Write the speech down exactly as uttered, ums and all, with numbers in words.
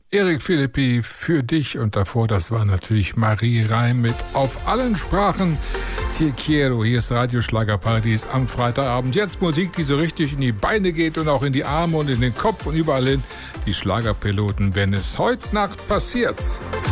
Eric Philippi für dich und davor, das war natürlich Marie Reim mit Auf allen Sprachen. Te quiero, hier ist Radio Schlagerparadies am Freitagabend. Jetzt Musik, die so richtig in die Beine geht und auch in die Arme und in den Kopf und überall hin. Die Schlagerpiloten, wenn es heute Nacht passiert.